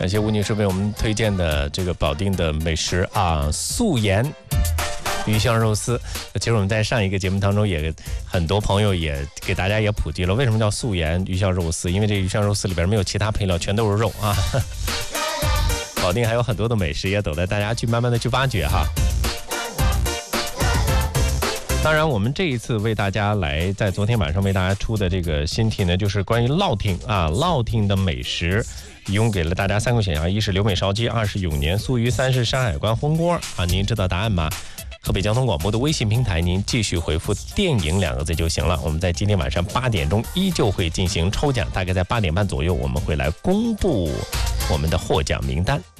感谢吴女士为我们推荐的这个保定的美食啊，素颜鱼香肉丝。其实我们在上一个节目当中也很多朋友也给大家也普及了为什么叫素颜鱼香肉丝，因为这鱼香肉丝里边没有其他配料，全都是肉啊。保定还有很多的美食也等待大家去慢慢的去挖掘哈。当然我们这一次为大家来在昨天晚上为大家出的这个新题呢，就是关于乐亭啊，乐亭的美食一共给了大家3个选项，一是刘美烧鸡，2是永年素鱼，3是山海关红锅啊。您知道答案吗？河北交通广播的微信平台，您继续回复电影2个字就行了。我们在今天晚上8点钟依旧会进行抽奖，大概在8点半左右我们会来公布我们的获奖名单。